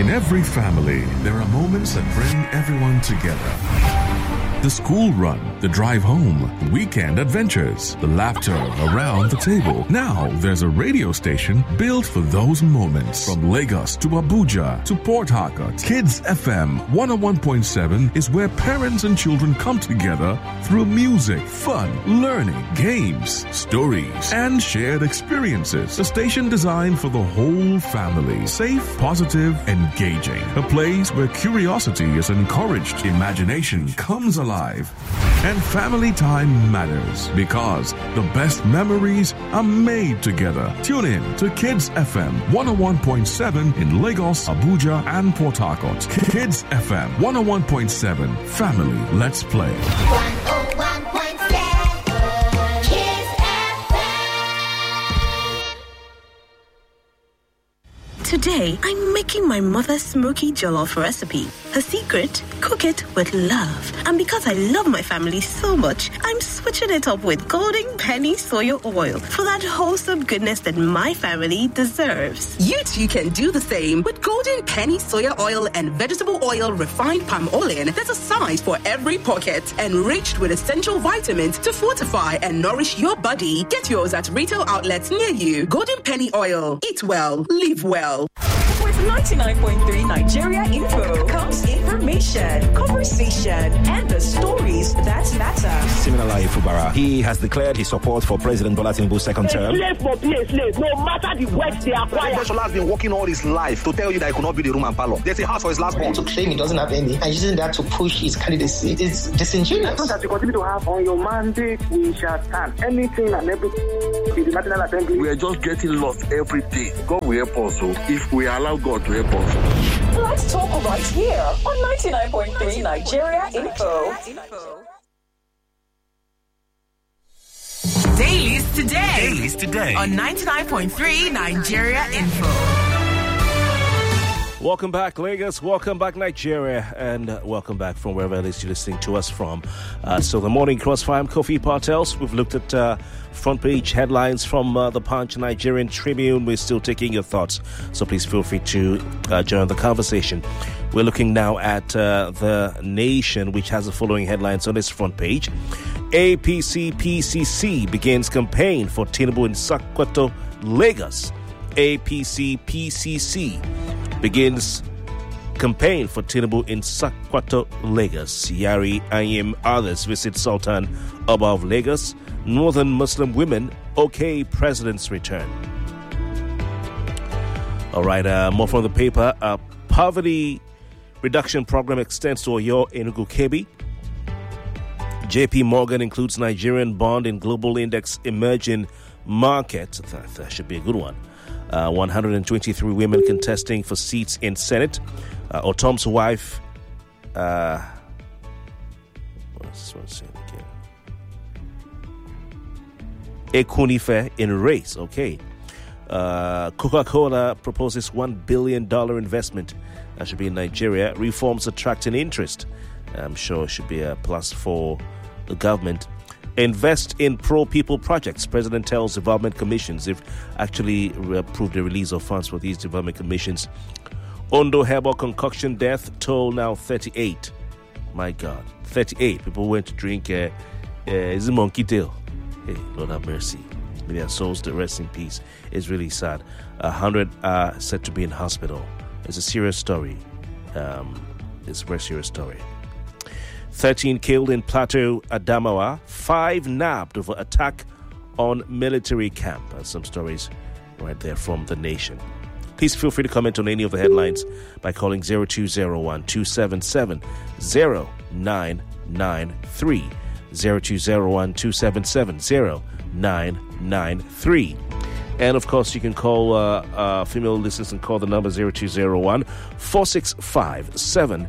In every family, there are moments that bring everyone together. The school run, the drive home, weekend adventures, the laughter around the table. Now there's a radio station built for those moments. From Lagos to Abuja to Port Harcourt, Kids FM 101.7 is where parents and children come together through music, fun, learning, games, stories, and shared experiences. A station designed for the whole family. Safe, positive, engaging. A place where curiosity is encouraged, imagination comes alive, and family time matters because the best memories are made together. Tune in to Kids FM 101.7 in Lagos, Abuja, and Port Harcourt. Kids FM 101.7. Family, let's play. 101.7 Kids FM. Today, I'm making my mother's smoky jollof recipe. Her secret? Cook it with love. And because I love my family so much, I'm switching it up with Golden Penny Soya Oil for that wholesome goodness that my family deserves. You too can do the same with Golden Penny Soya Oil and Vegetable Oil Refined Palm Oil. There's a size for every pocket, enriched with essential vitamins to fortify and nourish your body. Get yours at retail outlets near you. Golden Penny Oil. Eat well, live well. With 99.3 Nigeria Info comes information, conversation, and the stories that matter. Siminalayi Fubara, he has declared his support for President Bola Tinubu's second term. Slave must be a slave, no matter the wealth they acquire. Shola has been working all his life to tell you that he could not be the room and parlor. There's a house for his last born. To claim he doesn't have any and using that to push his candidacy is disingenuous. As that you continue to have on your mandate, we shall stand. Anything and everything in the National Assembly. We are just getting lost every day. God will help us if we allow God to help us. Let's talk right here on 99.3 Nigeria Info. Dailies today on 99.3 Nigeria Info. Welcome back, Lagos. Welcome back, Nigeria. And welcome back from wherever it is you're listening to us from. So the Morning Crossfire, I'm Kofi Partels. We've looked at front page headlines from the Punch Nigerian Tribune. We're still taking your thoughts, so please feel free to join the conversation. We're looking now at The Nation, which has the following headlines on its front page. APC PCC begins campaign for Tinubu in Sokoto, Lagos. APC PCC begins campaign for Tinubu in Sokoto, Lagos. Yari Ayim others visit Sultan Oba of Lagos. Northern Muslim women okay president's return. All right, more from the paper. Poverty reduction program extends to Oyo, Enugu, Kebbi. JP Morgan includes Nigerian bond in global index emerging market. That should be a good one. 123 women contesting for seats in Senate. Otom's wife. What's saying again? Ekunife in race. Okay. Coca-Cola proposes $1 billion investment. That should be in Nigeria. Reforms attracting interest. I'm sure it should be a plus for the government. Invest in pro-people projects. President tells development commissions if actually approved the release of funds for these development commissions. Ondo herbal concoction death toll now 38. My God, 38 people went to drink is a monkey tail. Hey, Lord have mercy. May their souls to rest in peace. It's really sad. 100 are said to be in hospital. It's a serious story. It's a very serious story. 13 killed in Plateau, Adamawa. 5 nabbed over attack on military camp. And some stories right there from The Nation. Please feel free to comment on any of the headlines by calling 0201-277-0993. 0201-277-0993. And, of course, you can call female listeners and call the number 0201-465-7190.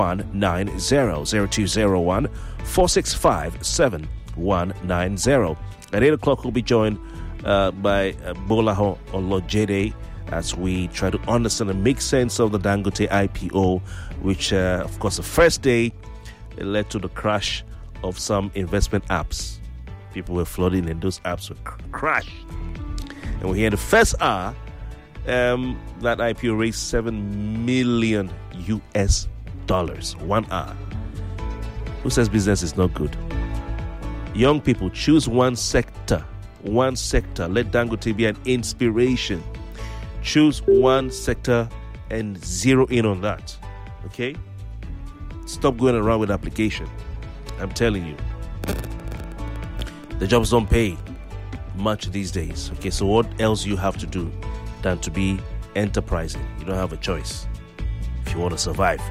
0201-465-7190. At 8 o'clock, we'll be joined by Bolaho Olojede as we try to understand and make sense of the Dangote IPO, which, of course, the first day it led to the crash of some investment apps. People were flooding and those apps were crashed. And we're here in the first hour, That IPO raised $7 million US, 1 hour. Who says business is not good? Young people, choose one sector. Let Dangote be an inspiration. Choose one sector and zero in on that. Okay? Stop going around with application. I'm telling you. The jobs don't pay much these days. Okay, so what else you have to do than to be enterprising? You don't have a choice if you want to survive.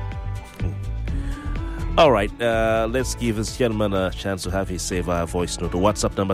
All right, let's give this gentleman a chance to have his save our voice note. The WhatsApp number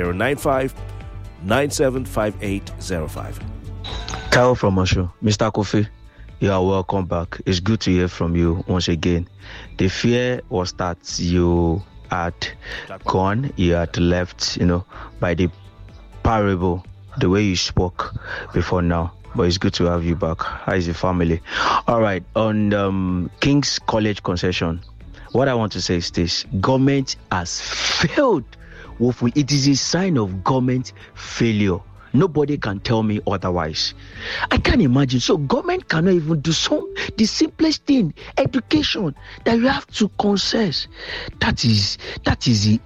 08095975805. Kyle from Osho. Mr. Kofi, you are welcome back. It's good to hear from you once again. The fear was that you had gone, you had left, by the parable, the way you spoke before now. But it's good to have you back. How is the family? All right, on King's College concession, what I want to say is this: government has failed woefully. It is a sign of government failure. Nobody can tell me otherwise. I can't imagine. So government cannot even do the simplest thing, education, that you have to concess. That is the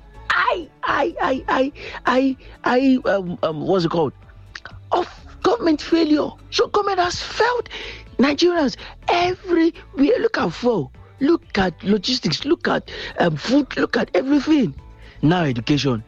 what's it called? Of government failure. So government has failed Nigerians everywhere. Look at fuel, look at logistics, look at food, look at everything. Now education.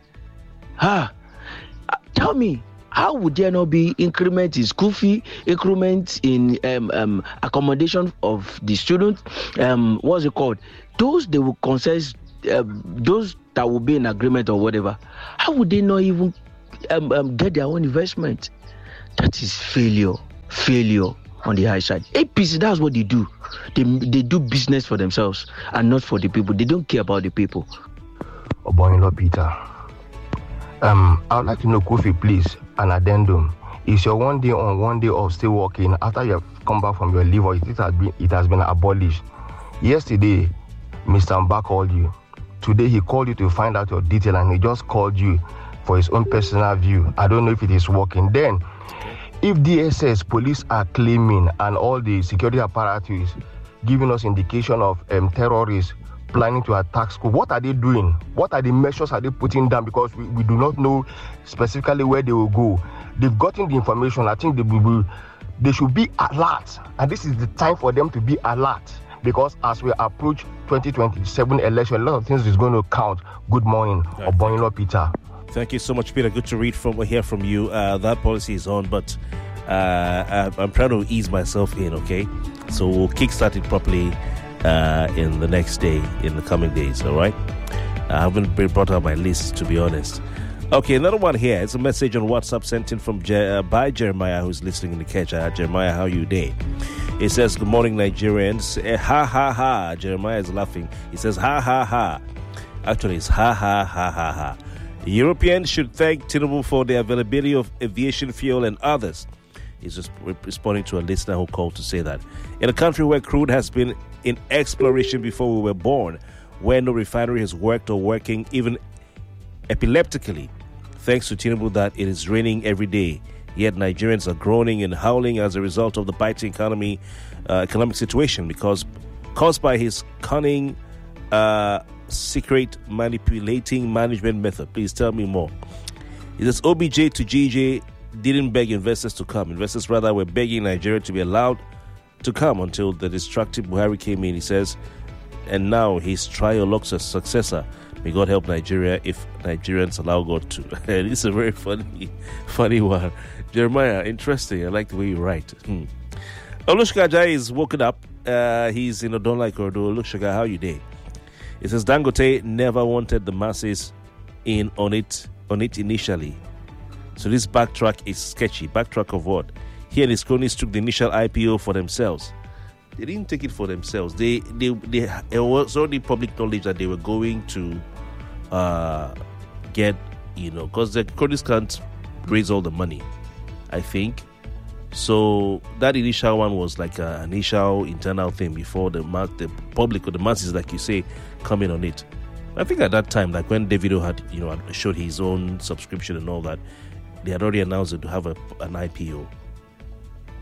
Tell me, how would there not be increment in school fee, increment in accommodation of the students? What's it called? Those they will concess, those that will be in agreement or whatever. How would they not even get their own investment? That is failure on the high side. APC, that's what they do. They do business for themselves and not for the people. They don't care about the people. Oboyinlo Peter. I would like to know, Kofi, please, an addendum. Is your 1 day on, 1 day off still working after you have come back from your leave, or it has been abolished? Yesterday, Mr. Mba called you. Today, he called you to find out your detail, and he just called you for his own personal view. I don't know if it is working. Then, if DSS, police are claiming, and all the security apparatus giving us indication of terrorists planning to attack school, what are they doing? What are the measures are they putting down? Because we do not know specifically where they will go. They've gotten the information. I think they should be alert, and this is the time for them to be alert, because as we approach 2027 election, a lot of things is going to count. Good morning, Oboyinlo Peter. Thank you so much, Peter. Good to hear from you. That policy is on, but I'm trying to ease myself in, okay? So we'll kickstart it properly in the next day, in the coming days, all right? I haven't brought out my list, to be honest. Okay, another one here. It's a message on WhatsApp sent in from by Jeremiah, who's listening in the catch. Jeremiah, how you day? It says, good morning, Nigerians. Ha, ha, ha. Jeremiah is laughing. He says, ha, ha, ha. Actually, it's ha, ha, ha, ha, ha. Europeans should thank Tinubu for the availability of aviation fuel and others. He's just responding to a listener who called to say that. In a country where crude has been in exploration before we were born, where no refinery has worked or working even epileptically, thanks to Tinubu that it is raining every day, yet Nigerians are groaning and howling as a result of the biting economic situation because caused by his cunning, secret manipulating management method. Please tell me more. It says OBJ to GJ didn't beg investors to come. Investors rather were begging Nigeria to be allowed to come until the destructive Buhari came in. He says, and now his trial successor. May God help Nigeria if Nigerians allow God to. This is a very funny one. Jeremiah, interesting. I like the way you write. Olushka Ajayi is woken up. He's in Odonla Ikorodu. Olushka, how you day? It says Dangote never wanted the masses in on it initially. So this backtrack is sketchy. Backtrack of what? He and his cronies took the initial IPO for themselves. They didn't take it for themselves. It was already public knowledge that they were going to get, because the cronies can't raise all the money, I think. So that initial one was like an initial internal thing before the public or the masses, like you say, come in on it. I think at that time, like when Davido had, showed his own subscription and all that, they had already announced it to have an IPO.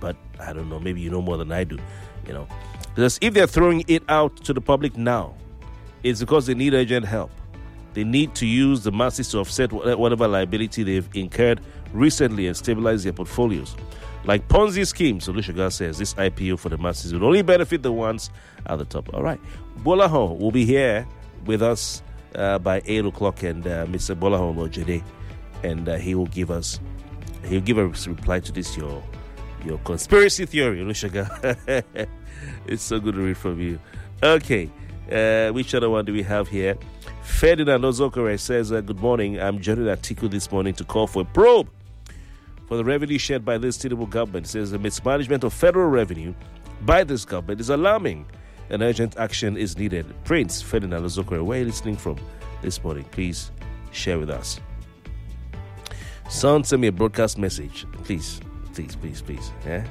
I don't know, maybe you know more than I do, you know. Because if they're throwing it out to the public now, it's because they need urgent help. They need to use the masses to offset whatever liability they've incurred recently and stabilize their portfolios. Like Ponzi schemes, Olusegun says, this IPO for the masses will only benefit the ones at the top. All right. Bolahon will be here with us by 8 o'clock, and Mr. Bolahon Ojede, and he will give us a reply to this, your conspiracy theory, Olusegun. It's so good to read from you. Okay. Which other one do we have here? Ferdinand Ozokore says, good morning. I'm joining Atiku this morning to call for a probe for the revenue shared by this Tinubu government. It says the mismanagement of federal revenue by this government is alarming and urgent action is needed. Prince Ferdinand Ozokore, where are you listening from this morning? Please share with us. Someone send me a broadcast message. Please. Yeah?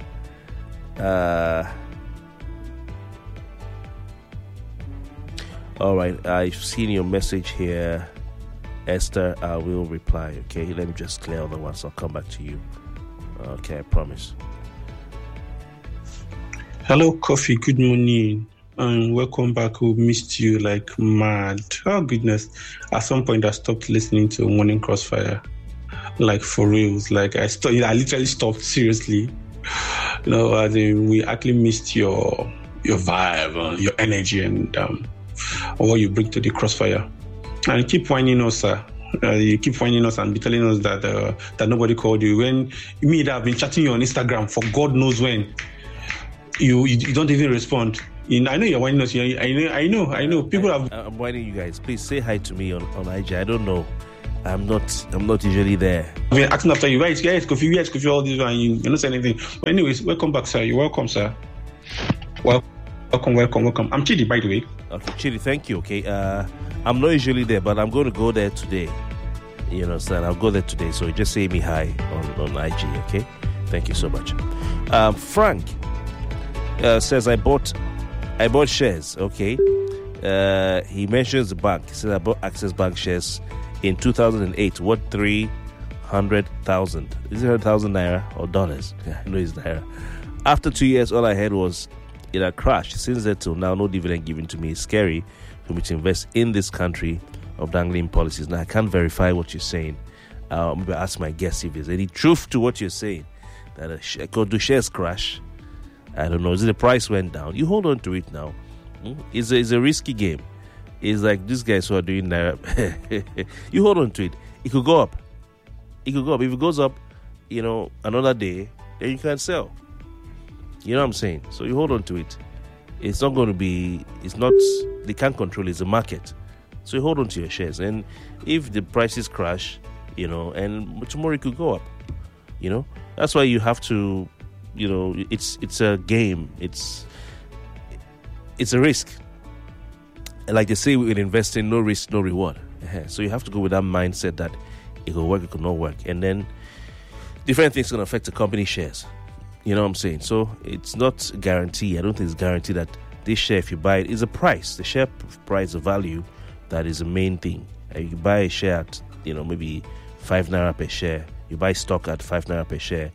All right, I've seen your message here, Esther. I will reply, okay? Let me just clear all the ones. I'll come back to you. Okay, I promise. Hello, Coffee. Good morning. And welcome back. We missed you like mad. Oh, goodness. At some point, I stopped listening to Morning Crossfire. Like, for reals. Like, I literally stopped, seriously. You know, we actually missed your vibe, your energy, and what you bring to the Crossfire. And you keep whining us, sir. You keep whining us and be telling us that nobody called you. When me that have been chatting you on Instagram for God knows when, you don't even respond. I know you're whining us. I know. People have. I'm whining you guys. Please say hi to me on IG. I don't know. I'm not usually there. I've been asking after you. Yes, Kofi, all this, and you're not saying anything. But anyways, welcome back, sir. You're welcome, sir. Welcome. I'm Chidi, by the way. Okay, Chidi, thank you. Okay, I'm not usually there, but I'm going to go there today. You know, son, I'll go there today. So just say me hi on IG. Okay, thank you so much. Frank says I bought shares. Okay, he mentions the bank. He says I bought Access Bank shares in 2008. What 300,000? Is it 100,000 naira or dollars? Yeah, I know it's naira. After 2 years, all I heard was it had crashed. Since then till now, no dividend given to me. It's scary for me to invest in this country of dangling policies. Now, I can't verify what you're saying. Maybe ask my guest if there's any truth to what you're saying. That do shares crash? I don't know. Is it the price went down? You hold on to it now. It's a risky game. It's like these guys who are doing Naira. You hold on to it. It could go up. If it goes up, you know, another day, then you can sell. You know what I'm saying? So you hold on to it. It's not going to be, they can't control it. It's a market. So you hold on to your shares. And if the prices crash, you know, and tomorrow it could go up, you know. That's why you have to, you know, it's a game. It's a risk. Like they say with investing, no risk, no reward. So you have to go with that mindset that it will work, it could not work. And then different things can affect the company shares. You know what I'm saying? So it's not guaranteed. I don't think it's guaranteed that this share, if you buy it, is a price. The share price, the value, that is the main thing. You buy a share at, you know, maybe 5 naira per share. You buy stock at 5 naira per share.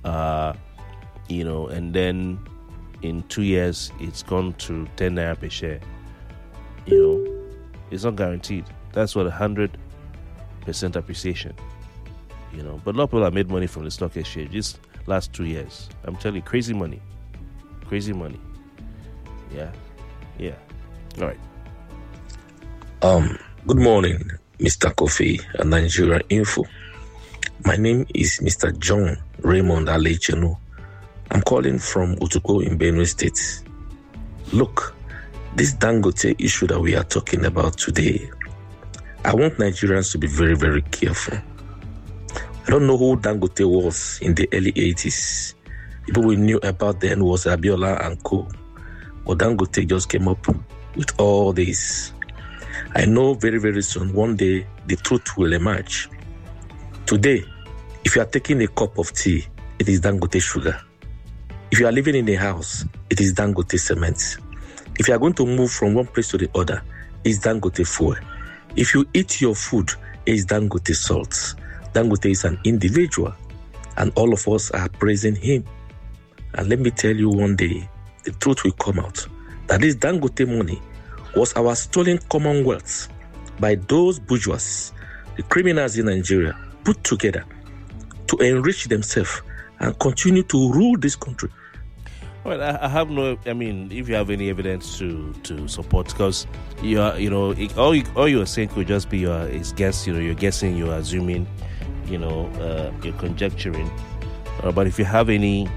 You know, and then in 2 years, it's gone to 10 naira per share. You know, it's not guaranteed. That's what 100% appreciation. You know, but a lot of people have made money from the stock exchange just last 2 years. I'm telling you, crazy money. Yeah. All right. Good morning, Mr. Kofi and Nigeria Info. My name is Mr. John Raymond Alechenu. I'm calling from Utuko in Benue State. Look, this Dangote issue that we are talking about today, I want Nigerians to be very, very careful. I don't know who Dangote was in the early 80s. People we knew about then was Abiola and Co. But Dangote just came up with all this. I know very, very soon, one day, the truth will emerge. Today, if you are taking a cup of tea, it is Dangote sugar. If you are living in a house, it is Dangote cement. If you are going to move from one place to the other, it's Dangote fuel. If you eat your food, it's Dangote salt. Dangote is an individual, and all of us are praising him. And let me tell you, one day, the truth will come out. That this Dangote money was our stolen commonwealth by those bourgeois, the criminals in Nigeria, put together to enrich themselves and continue to rule this country. Well, I have no. I mean, if you have any evidence to support, because you are, all you are saying could just be is guess. You're guessing, you're assuming, you're conjecturing. But if you have any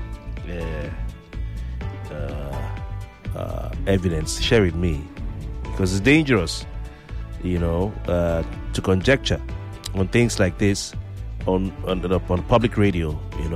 evidence, share with me, because it's dangerous, to conjecture on things like this on public radio.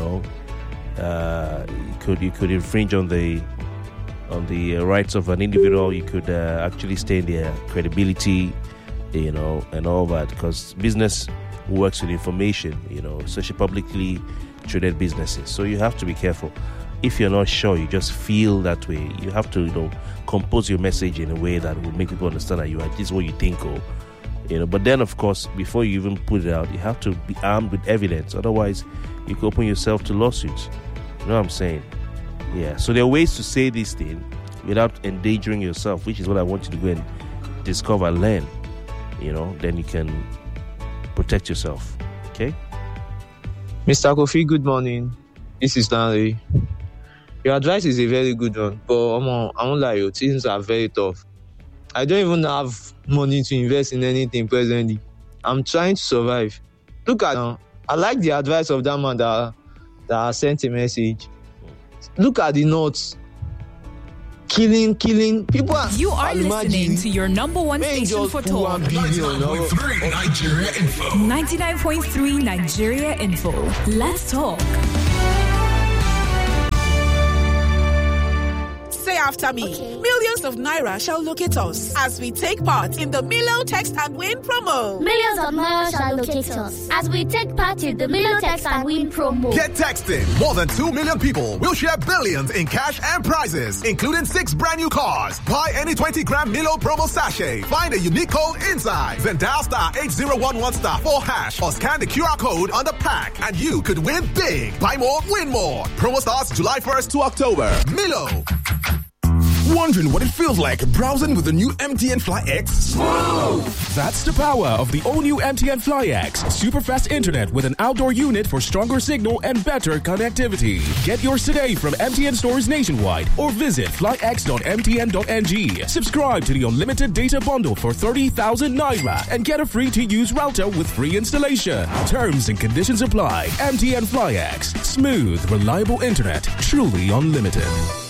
You could infringe on the rights of an individual. You could actually stain their credibility, and all that, because business works with information, especially publicly traded businesses. So you have to be careful. If you're not sure, you just feel that way, you have to, compose your message in a way that will make people understand that this is what you think, but then, of course, before you even put it out, you have to be armed with evidence. Otherwise, you could open yourself to lawsuits. You know what I'm saying? Yeah. So there are ways to say this thing without endangering yourself, which is what I want you to go and discover, learn. Then you can protect yourself. Okay? Mr. Kofi, good morning. This is Stanley. Your advice is a very good one, but I won't lie, you, things are very tough. I don't even have money to invest in anything presently. I'm trying to survive. Look at I like the advice of that man that sent a message. Look at the notes. Killing people. You are listening to your number one station for talk. 99.3 Nigeria Info. 99.3 Nigeria Info. Let's talk. Say after me. Okay. Millions of naira shall locate us as we take part in the Milo Text and Win promo. Millions of naira shall locate us as we take part in the Milo Text and Win promo. Get texting. More than 2 million people will share billions in cash and prizes, including 6 brand new cars. Buy any 20-gram Milo promo sachet. Find a unique code inside. Then dial star 8011 star 4 hash or scan the QR code on the pack and you could win big. Buy more, win more. Promo starts July 1st to October. Milo. Wondering what it feels like browsing with the new MTN Fly X? Smooth! That's the power of the all-new MTN Fly X. Super fast internet with an outdoor unit for stronger signal and better connectivity. Get yours today from MTN stores nationwide or visit flyx.mtn.ng. Subscribe to the unlimited data bundle for 30,000 naira and get a free-to-use router with free installation. Terms and conditions apply. MTN Fly X. Smooth, reliable internet. Truly unlimited.